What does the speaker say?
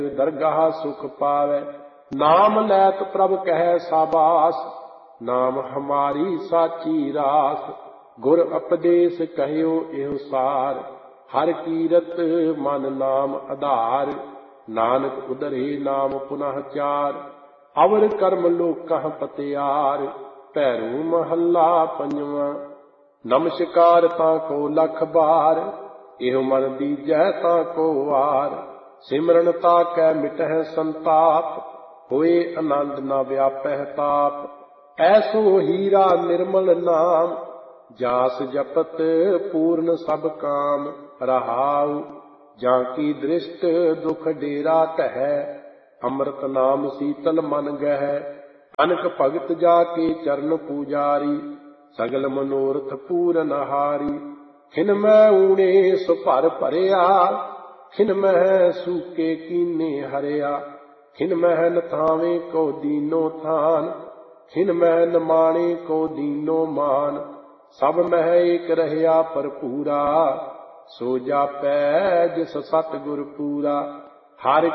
दरगाह सुख पावे। नाम लैत प्रभ कहे साबास, नाम हमारी साची रास। गुर उपदेश कहयो एहो सार, हर कीरत मन नाम आधार। नानक उदरे नाम पुनः चार, अवर कर्म लोकह पतियार। भैरू महला पंजवा। नमस्कार ताको लख बार, एहो मन दीजै ताको वार। सिमरन ताकै मिटह संताप, होए आनंद न व्यापह ताप। ऐसो हीरा निर्मल नाम, जास जपत पूर्ण सब काम। रहाउ जाकी दृष्ट दुख डेरा कहै, अमृत नाम शीतल मन गह। अनक भगत जाके चरण पूजारी, सगल मनोरथ पूरन हारी। खिन मैं ऊणे सो भर भरिया, खिन मह सूके कीने हरिया। खिन मह नथावे को दीनो थान, खिन मह नमाणे को दीनो मान। सब मह एक रहया भरपूरा, सो जापै जिस सतगुर पूरा। हर